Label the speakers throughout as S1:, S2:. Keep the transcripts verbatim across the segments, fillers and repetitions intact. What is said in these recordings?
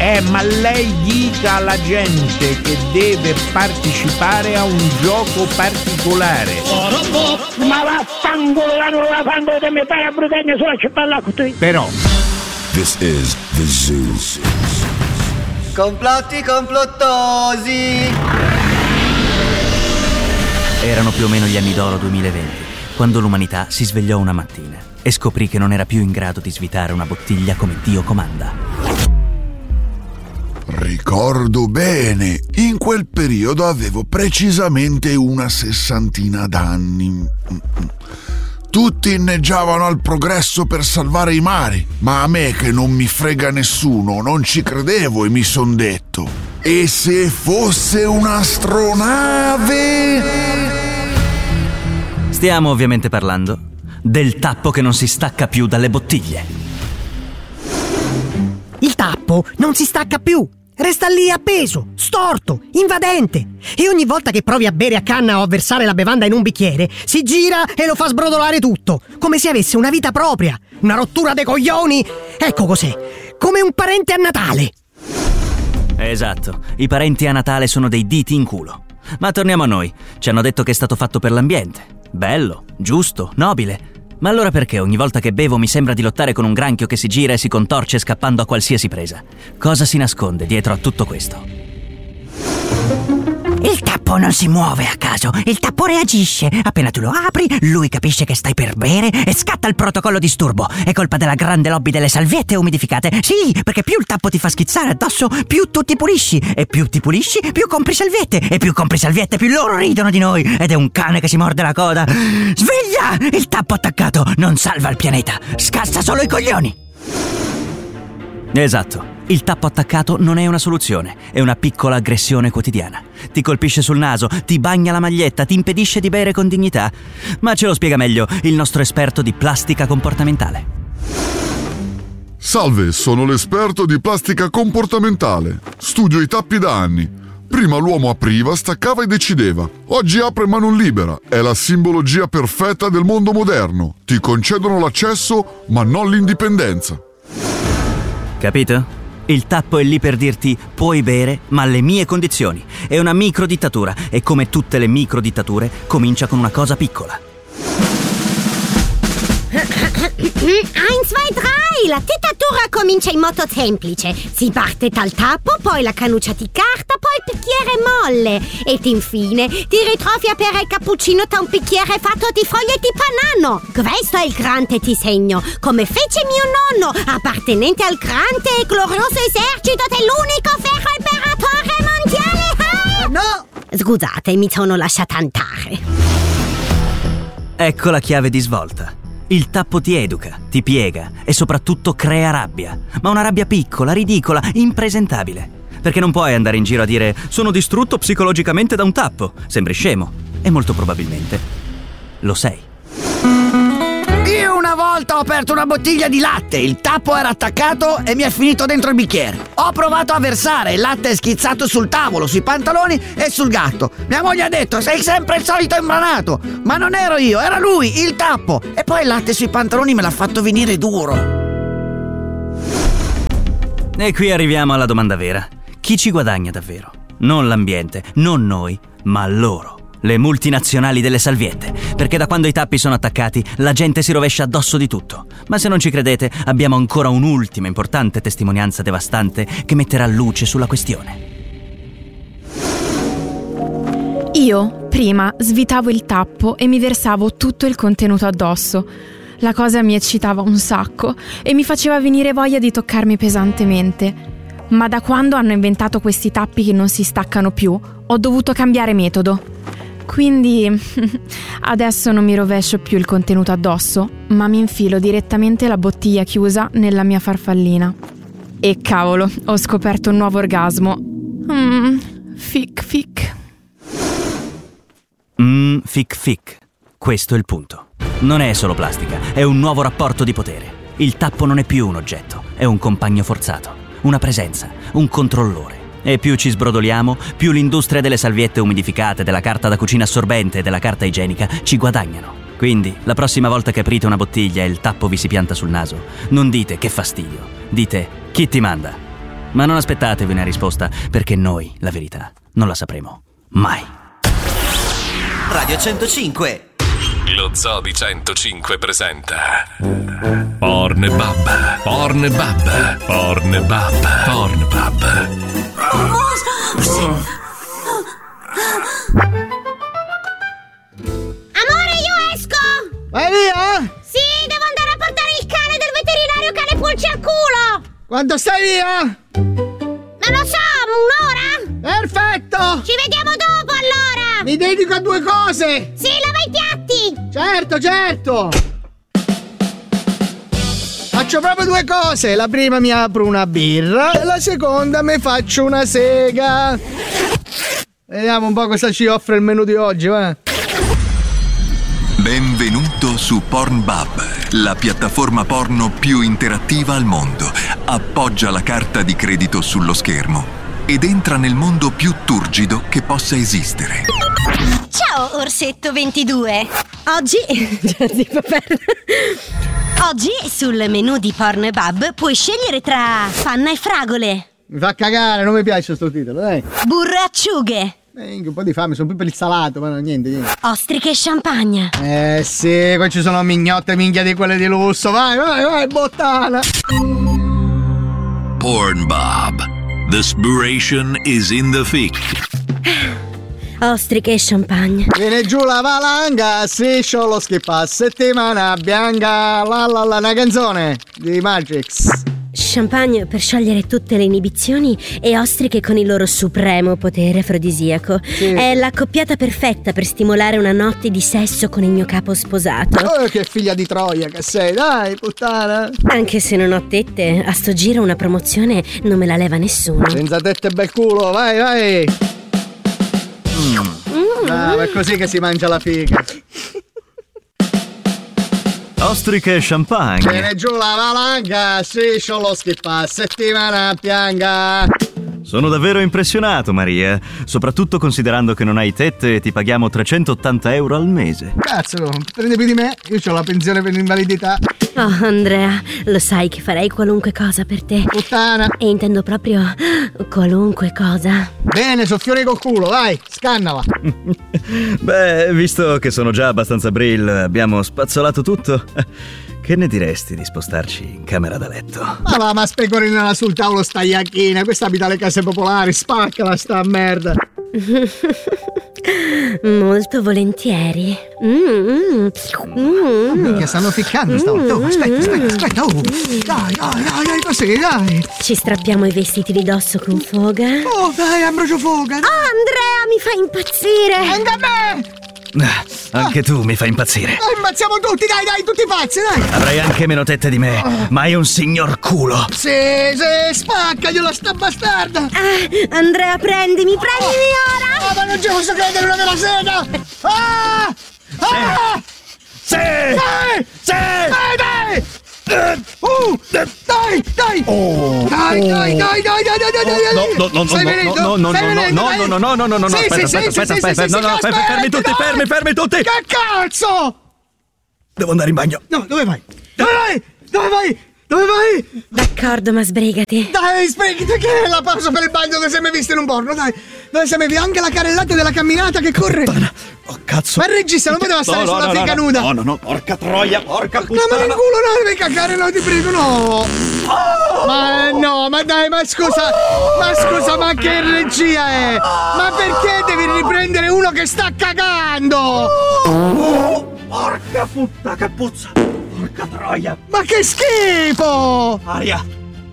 S1: Eh, ma lei dica alla gente che deve partecipare a un gioco particolare.
S2: Ma vaffanculo, la nuova fango di me fai a brutenne sulla cippella con te.
S1: Però
S3: This is the Zoo.
S4: Complotti complottosi.
S5: Erano più o meno gli anni d'oro duemilaventi, quando l'umanità si svegliò una mattina e scoprì che non era più in grado di svitare una bottiglia come Dio comanda.
S3: Ricordo bene, in quel periodo avevo precisamente una sessantina d'anni. Tutti inneggiavano al progresso per salvare i mari, ma a me che non mi frega nessuno, non ci credevo e mi son detto: e se fosse un'astronave?
S5: Stiamo ovviamente parlando del tappo che non si stacca più dalle bottiglie.
S6: Il tappo non si stacca più. Resta lì appeso, storto, invadente. E ogni volta che provi a bere a canna o a versare la bevanda in un bicchiere, si gira e lo fa sbrodolare tutto, come se avesse una vita propria. Una rottura dei coglioni. Ecco cos'è. Come un parente a Natale.
S5: Esatto, i parenti a Natale sono dei diti in culo. Ma torniamo a noi. Ci hanno detto che è stato fatto per l'ambiente. Bello, giusto, nobile. Ma allora perché ogni volta che bevo mi sembra di lottare con un granchio che si gira e si contorce scappando a qualsiasi presa? Cosa si nasconde dietro a tutto questo?
S7: Il tappo non si muove a caso, il tappo reagisce. Appena tu lo apri, lui capisce che stai per bere e scatta il protocollo disturbo. È colpa della grande lobby delle salviette umidificate. Sì, perché più il tappo ti fa schizzare addosso, più tu ti pulisci. E più ti pulisci, più compri salviette. E più compri salviette, più loro ridono di noi. Ed è un cane che si morde la coda. Sveglia! Il tappo attaccato non salva il pianeta, scassa solo i coglioni.
S5: Esatto. Il tappo attaccato non è una soluzione, è una piccola aggressione quotidiana. Ti colpisce sul naso, ti bagna la maglietta, ti impedisce di bere con dignità. Ma ce lo spiega meglio il nostro esperto di plastica comportamentale.
S8: Salve, sono l'esperto di plastica comportamentale. Studio i tappi da anni. Prima l'uomo apriva, staccava e decideva. Oggi apre ma non libera. È la simbologia perfetta del mondo moderno. Ti concedono l'accesso, ma non l'indipendenza.
S5: Capito? Il tappo è lì per dirti puoi bere, ma alle mie condizioni. È una microdittatura e come tutte le microdittature comincia con una cosa piccola.
S9: Eins, zwei, drei! La dittatura comincia in modo semplice. Si parte dal tappo, poi la cannuccia di carta, poi il bicchiere molle. Ed infine ti ritrovi a bere il cappuccino da un bicchiere fatto di foglie di banano. Questo è il grande disegno, come fece mio nonno, appartenente al grande e glorioso esercito dell'unico ferro imperatore mondiale. Ah!
S6: No!
S9: Scusate, mi sono lasciata andare.
S5: Ecco la chiave di svolta. Il tappo ti educa, ti piega e soprattutto crea rabbia. Ma una rabbia piccola, ridicola, impresentabile. Perché non puoi andare in giro a dire sono distrutto psicologicamente da un tappo. Sembri scemo. E molto probabilmente lo sei.
S6: Io una volta ho aperto una bottiglia di latte, il tappo era attaccato e mi è finito dentro il bicchiere. Ho provato a versare, il latte è schizzato sul tavolo, sui pantaloni e sul gatto. Mia moglie ha detto sei sempre il solito imbranato, ma non ero io, era lui, il tappo. E poi il latte sui pantaloni me l'ha fatto venire duro.
S5: E qui arriviamo alla domanda vera. Chi ci guadagna davvero? Non l'ambiente, non noi, ma loro. Le multinazionali delle salviette, perché da quando i tappi sono attaccati la gente si rovescia addosso di tutto. Ma se non ci credete, abbiamo ancora un'ultima importante testimonianza devastante che metterà luce sulla questione.
S10: Io, prima, svitavo il tappo e mi versavo tutto il contenuto addosso. La cosa mi eccitava un sacco e mi faceva venire voglia di toccarmi pesantemente. Ma da quando hanno inventato questi tappi che non si staccano più, ho dovuto cambiare metodo. Quindi adesso non mi rovescio più il contenuto addosso, ma mi infilo direttamente la bottiglia chiusa nella mia farfallina. E cavolo, ho scoperto un nuovo orgasmo. Mmm, fic fic.
S5: Mmm, fic fic. Questo è il punto. Non è solo plastica, è un nuovo rapporto di potere. Il tappo non è più un oggetto, è un compagno forzato, una presenza, un controllore. E più ci sbrodoliamo, più l'industria delle salviette umidificate, della carta da cucina assorbente e della carta igienica ci guadagnano. Quindi, la prossima volta che aprite una bottiglia e il tappo vi si pianta sul naso, non dite che fastidio, dite chi ti manda. Ma non aspettatevi una risposta, perché noi la verità non la sapremo mai.
S4: Radio centocinque.
S11: Lo Zoo di centocinque presenta Pornbub, Pornbub, Pornbub, Pornbub.
S9: Amore, io esco!
S6: Vai via?
S9: Sì, devo andare a portare il cane del veterinario cane pulci al culo!
S6: Quando stai via?
S9: Non lo so, un'ora?
S6: Perfetto!
S9: Ci vediamo dopo allora!
S6: Mi dedico a due cose!
S9: Sì, lava i piatti!
S6: Certo, certo! Faccio proprio due cose. La prima mi apro una birra e la seconda mi faccio una sega. Vediamo un po' cosa ci offre il menù di oggi, va?
S12: Benvenuto su Pornbub, la piattaforma porno più interattiva al mondo. Appoggia la carta di credito sullo schermo ed entra nel mondo più turgido che possa esistere.
S9: Ciao Orsetto ventidue. Oggi Oggi sul menù di Pornbub puoi scegliere tra panna e fragole,
S6: Mi fa cagare, non mi piace sto titolo, dai.
S9: burro e acciughe,
S6: Eh, un po' di fame, sono più per il salato, ma no, niente, niente.
S9: ostriche e champagne.
S6: Eh sì, qua ci sono mignotte minchia di quelle di lusso. Vai, vai, vai, bottana.
S11: Pornbub. The spiration is in the thick.
S9: Ostriche e champagne.
S6: Viene giù la valanga, striscio lo schippa, settimana bianca, la la la, una canzone di Matrix.
S9: Champagne per sciogliere tutte le inibizioni e ostriche con il loro supremo potere afrodisiaco.
S6: Sì.
S9: È l'accoppiata perfetta per stimolare una notte di sesso con il mio capo sposato.
S6: Oh, che figlia di Troia che sei, dai, puttana.
S9: Anche se non ho tette, a sto giro una promozione non me la leva nessuno.
S6: Senza tette e bel culo, vai, vai. Mm. Ah, ma è così che si mangia la figa.
S5: Ostriche e champagne.
S6: Viene giù la valanga, striscio lo schippa, settimana bianca.
S5: Sono davvero impressionato, Maria, soprattutto considerando che non hai tette e ti paghiamo trecentottanta euro al mese.
S6: Cazzo, prende più di me, io ho la pensione per l'invalidità.
S9: Oh, Andrea, lo sai che farei qualunque cosa per te.
S6: Puttana.
S9: E intendo proprio qualunque cosa.
S6: Bene, soffione col culo, vai, scannala.
S5: Beh, visto che sono già abbastanza brill, abbiamo spazzolato tutto, che ne diresti di spostarci in camera da letto?
S6: Ma va, ma specorinala sul tavolo sta iacchina, questa abita alle case popolari, spaccala sta merda.
S9: Molto volentieri. Mm, mm.
S6: Minchia, stanno ficcando stavolta. Oh, aspetta, aspetta, aspetta. Oh. Dai, dai, dai, dai, così, dai.
S9: Ci strappiamo i vestiti di dosso con foga.
S6: Oh, dai, ambrocio foga. Dai.
S9: Oh, Andrea, mi fai impazzire.
S6: Anche a me.
S5: Ah, anche ah. tu mi fai impazzire.
S6: Oh, impazziamo tutti, dai, dai, tutti pazzi, dai.
S5: Avrai anche meno tette di me, oh. ma hai un signor culo.
S6: Sì, sì, spaccagliela sta bastarda.
S9: Ah, Andrea, prendimi, prendimi oh. ora.
S6: Oh, ma non ci posso credere, una della sega. Ah! Ah!
S5: Sì!
S6: Dai!
S5: Sì!
S6: Dai, dai! Uh, dai, dai!
S5: Oh,
S6: dai, dai, dai, dai, dai, dai, dai, dai!
S5: No, no, no,
S6: Stai venendo?
S5: no, no, no,
S6: Stai venendo,
S5: no,
S6: dai?
S5: no, no, no, no, no, no,
S6: Sì,
S5: aspetta,
S6: sì,
S5: aspetta,
S6: sì,
S5: aspetta,
S6: sì,
S5: aspetta,
S6: sì,
S5: no,
S6: sì,
S5: no,
S6: aspetta,
S5: fermi tutti,
S6: dai.
S5: fermi, fermi tutti!
S6: Che cazzo?
S5: Devo andare in bagno.
S6: No, dove vai? Dove vai? Dove vai? Dove vai?
S9: D'accordo, ma sbrigati.
S6: Dai, sbrigati, che è la pausa per il bagno che sei mai visto in un porno, dai. Dove sei mai visto anche la carrellata della camminata che corre.
S5: Oh, cazzo.
S6: Ma il regista non poteva stare
S5: no, no,
S6: sulla
S5: no,
S6: figa
S5: no,
S6: nuda.
S5: No, no, no, porca troia, porca puttana.
S6: No, ma in culo no, devi cagare, no, ti prego, no. Oh! Ma no, ma dai, ma scusa, ma scusa, ma che regia è? Ma perché devi riprendere uno che sta cagando?
S5: Oh, porca puttana, che puzza. Porca troia.
S6: Ma che schifo!
S5: Aria.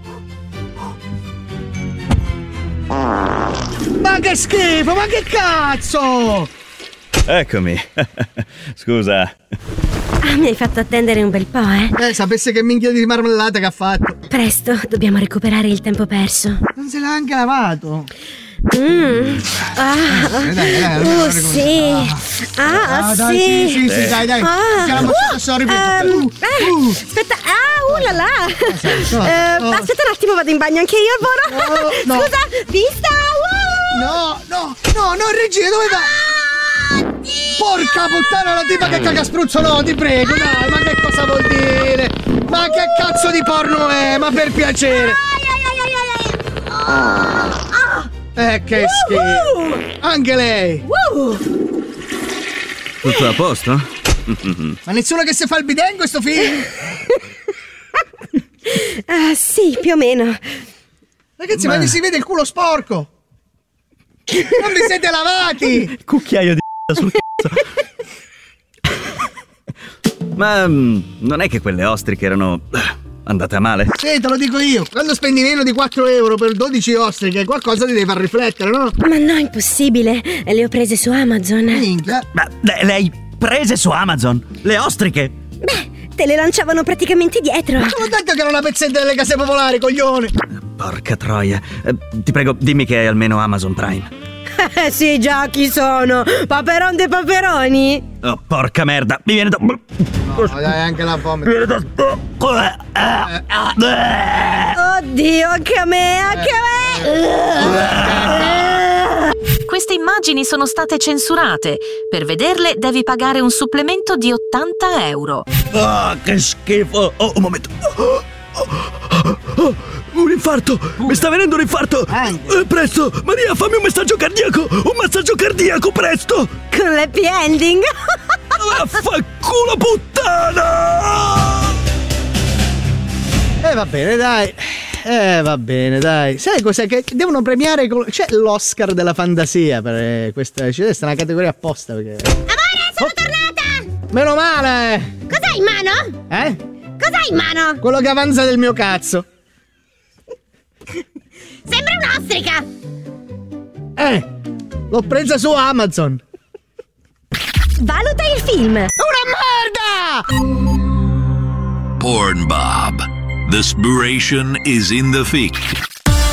S6: Ma che schifo, ma che cazzo!
S5: Eccomi. Scusa.
S9: Ah, mi hai fatto attendere un bel po', eh?
S6: Eh, sapesse che minchia di marmellata che ha fatto.
S9: Presto, dobbiamo recuperare il tempo perso.
S6: Non se l'ha anche lavato.
S9: Mm. Ah,
S6: dai, dai, dai,
S9: uh,
S6: dai,
S9: sì. Ah,
S6: ah,
S9: sì.
S6: dai, sì, sì, sì, dai, dai.
S9: Ah,
S6: C'è la mozzata, sorry,
S9: um,
S6: uh, uh.
S9: Aspetta, ah, uh là là.
S6: No,
S9: uh,
S6: no.
S9: Aspetta un attimo, vado in bagno anche io, Voro.
S6: No, no.
S9: Scusa, vista. Uh.
S6: No, no, no, no, regia, dove vai?
S9: Ah,
S6: porca puttana, la tipa che caga spruzzo, no, ti prego, dai, ma che cosa vuol dire? Ma che cazzo di porno è? Ma per piacere.
S9: Ai, ai, ai, ai, ai.
S13: Eh, che schifo. Anche lei.
S5: Tutto a posto?
S13: Ma nessuno che si fa il bidet in questo film?
S9: Ah, sì, più o meno.
S13: Ragazzi, ma, ma vi si vede il culo sporco. Non vi siete lavati.
S5: Cucchiaio di sul cazzo. Ma um, non è che quelle ostriche erano andate a male?
S13: Sì, te lo dico io. Quando spendi meno di quattro euro per dodici ostriche, qualcosa ti deve far riflettere, no?
S9: Ma no, impossibile. Le ho prese su Amazon.
S13: Minchia.
S5: Ma le, le hai prese su Amazon? Le ostriche?
S9: Beh, te le lanciavano praticamente dietro.
S13: Ma te l'ho detto che era una pezzetta delle case popolari, coglione.
S5: Porca troia. Eh, ti prego, dimmi che hai almeno Amazon Prime.
S9: Eh sì, già, chi sono? Paperon dei paperoni?
S5: Oh, porca merda, mi viene da...
S13: No, dai, anche la fame. Mi viene da...
S9: Oddio, anche a me, anche a me!
S14: Queste immagini sono state censurate. Per vederle devi pagare un supplemento di ottanta euro.
S5: Ah, che schifo! Oh, un momento. Oh, oh, oh, un infarto! Mi sta venendo un infarto! Eh, presto! Maria, fammi un messaggio cardiaco! Un massaggio cardiaco, presto!
S9: Con l'happy ending!
S5: Vaffanculo puttana!
S13: Eh va bene, dai. Eh va bene, dai. Sai cos'è che devono premiare? C'è l'Oscar della fantasia per questa. C'è una categoria apposta perché.
S9: Amore, sono oh. tornata!
S13: Meno male!
S9: Cos'hai in mano?
S13: Eh?
S9: Cos'hai in mano?
S13: Quello che avanza del mio cazzo.
S9: Sembra un'ostrica!
S13: Eh! L'ho presa su Amazon!
S9: Valuta il film!
S13: Una merda!
S11: Porn Bob. The spiration is in the fic.